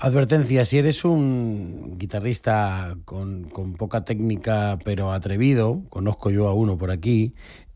Advertencia, si eres un guitarrista con poca técnica pero atrevido, conozco yo a uno por aquí,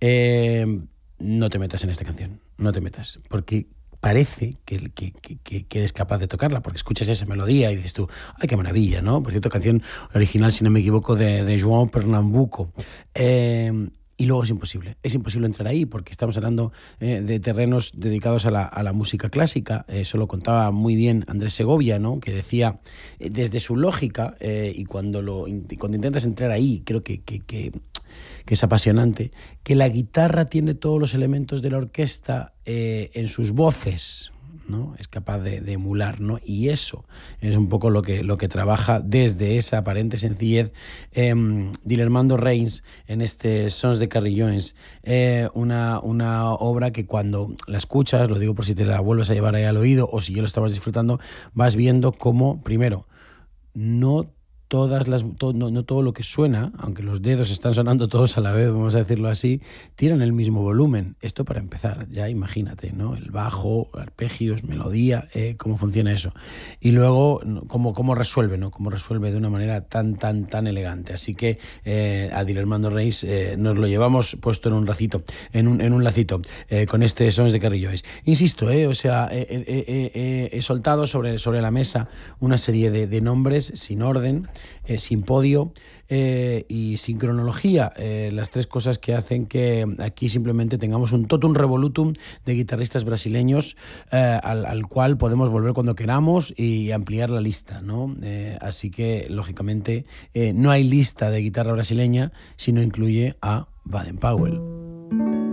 no te metas en esta canción, no te metas, porque parece que eres capaz de tocarla, porque escuchas esa melodía y dices tú, ¡ay, qué maravilla!, ¿no? Por cierto, canción original, si no me equivoco, de João Pernambuco. Y luego es imposible entrar ahí porque estamos hablando de terrenos dedicados a la música clásica. Eso lo contaba muy bien Andrés Segovia, ¿no? Que decía, desde su lógica, y cuando intentas entrar ahí, creo que es apasionante, que la guitarra tiene todos los elementos de la orquesta en sus voces, ¿no? Es capaz de emular, ¿no? Y eso es un poco lo que trabaja desde esa aparente sencillez Dilermando Reis en este Sons de Carrillones, una obra que cuando la escuchas, lo digo por si te la vuelves a llevar ahí al oído o si ya lo estabas disfrutando, vas viendo cómo, primero, no no todo lo que suena, aunque los dedos están sonando todos a la vez, vamos a decirlo así, tienen el mismo volumen. Esto para empezar, ya imagínate, ¿no? El bajo, arpegios, melodía, cómo funciona eso. Y luego, cómo resuelve, ¿no? Cómo resuelve de una manera tan elegante. Así que a Dilermando Reis nos lo llevamos puesto en un lacito, con este Sons de Carrilloes. Insisto, o sea, he soltado sobre la mesa una serie de nombres sin orden, sin podio y sin cronología, las tres cosas que hacen que aquí simplemente tengamos un totum revolutum de guitarristas brasileños al cual podemos volver cuando queramos y ampliar la lista, ¿no? Así que, lógicamente, no hay lista de guitarra brasileña si no incluye a Baden Powell.